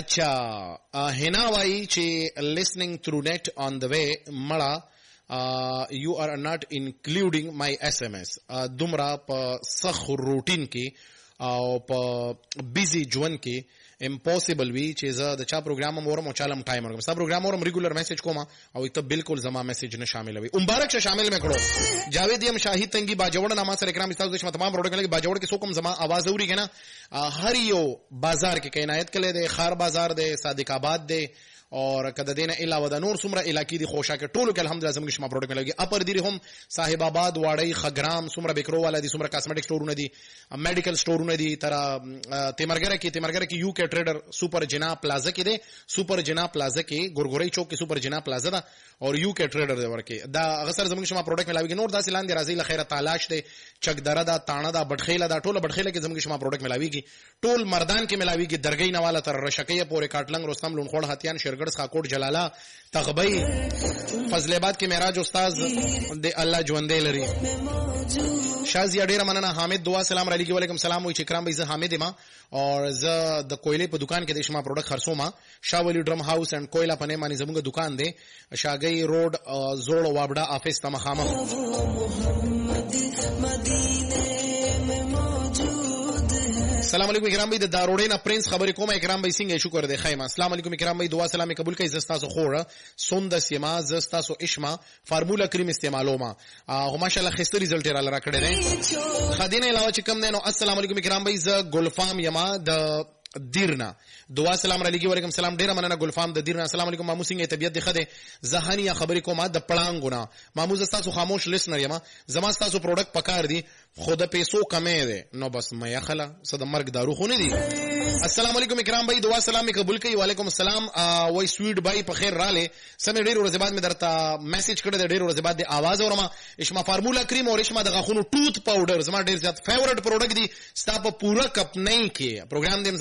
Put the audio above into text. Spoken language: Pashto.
अच्छा हिना वाई चे listening through net on the way mala you are not including my SMS dumra pa sakh routine ki او په بیزی ژوند کې امپوسیبل وی چې زه د چا پروګرام مورم او چالم ټایم ورکوم ستا پروګرام مورم ریګولر میسج کوم او ته بالکل زما میسج نه شامل وي مبارک شه شامل مې کړو جاوید یم شاهید تنگی باجوړ نامه سره کرام استاد د تمام پروډکټ کې باجوړ کې څوک زما आवाज اوري کنه هر یو بازار کې کینایت کله د خار بازار د صادق آباد د اور کده دینه علاوه د نور سمره علاقې دی خوشا کې ټولو کې الحمدلله زموږ شما پروډکټ ملګي اپر دی هم صاحب آباد واړی خګرام سمره بکرو والا دي سمره کاسمیټک سٹورونه دي میډیکل سٹورونه دي تر تیمرګره کې یو کې ټریډر سپر جنا پلازا کې دي سپر جنا پلازا کې ګورګوري چوک کې سپر جنا پلازا ده اور یو کې ټریډر دی ورکه دا غسر زموږ شما پروډکټ ملګي نور داسې لاندې راځي لخيره تالاش دي چکدره دا تانه دا بټخیله دا ټوله بټخیله کې زموږ شما پروډکټ ملګي ټول مردان کې ملګي درګۍ نواله تر رشکیه پورې کاټلنګ رستم لون خور هتیان شرګړ خاکوټ جلالا تغبی فضل آباد کې معراج استاد د الله ژوندې لري شازیا ډیره مننه حامد دعا سلام علیکم وعلیکم السلام وای چکرام بھائی زه حامد ما اور زه د کویلې په دکان کې د شما پروډکټ خرڅوم شاولی ډرم هاوس اند کویلا پنه مانی زموږ دکان دی شاګي روډ زوړ وابډا افیس ته مخامخ السلام علیکم اکرام بھائی د داروډینا پرنس خبرې کوم اکرام بھائی څنګه شکر دی خیمه السلام علیکم اکرام بھائی دعا سلام قبول کړئ زستاسو خوره سوند سیما زستاسو اشما فارمولا کریم استعمالوما او ماشاءالله خسته ریزلټ را لرا کړی دی خدینه علاوه چې کم نه نو السلام علیکم اکرام بھائی ز ګلفام یما د دیرنا دعا سلام علیکم وعلیکم السلام ډیره مننه ګلفام د دیرنا السلام علیکم مامو څنګه طبيعت دی خده زهانیه خبرې کومه د پړانګونه مامو زستاسو خاموش لیسنر یما زما تاسو پروډکټ پکار دی خود پیسو کمې ده نو بس مې اخلا صد مرګ دارو خو نه دي السلام علیکم اکرام بھائی دعا سلام قبول کړئ وعلیکم السلام وای سویټ بھائی په خیر رااله سمې ډیر ورځې بعد مې درته میسج کړی ډیر ورځې بعد د आवाज اورم اشما فارمولا کریم او اشما د غاخونو ټوث پاوډر زما ډیر زیات فیورټ پروډکټ دي ستا په پورا کپ نه کې پروګرام دې